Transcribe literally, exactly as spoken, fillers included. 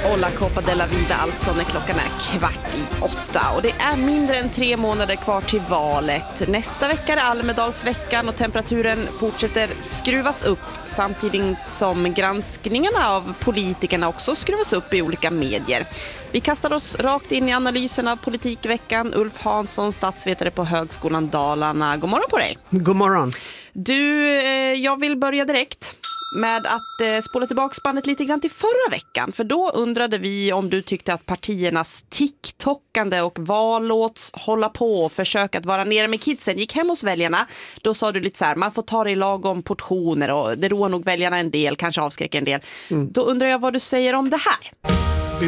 Och La Copa de la Vida alltså när klockan är kvart i åtta. Och det är mindre än tre månader kvar till valet. Nästa vecka är Almedalsveckan och temperaturen fortsätter skruvas upp samtidigt som granskningarna av politikerna också skruvas upp i olika medier. Vi kastar oss rakt in i analysen av politikveckan. Ulf Hansson, statsvetare på Högskolan Dalarna. God morgon på dig. God morgon. Du, eh, jag vill börja direkt med att eh, spola tillbaka bandet lite grann till förra veckan. För då undrade vi om du tyckte att partiernas tiktokande och vallåts hålla på och försöka att vara nere med kidsen gick hem hos väljarna. Då sa du lite så här, man får ta det i lagom portioner och det roar nog väljarna en del, kanske avskräcker en del. Mm. Då undrar jag vad du säger om det här.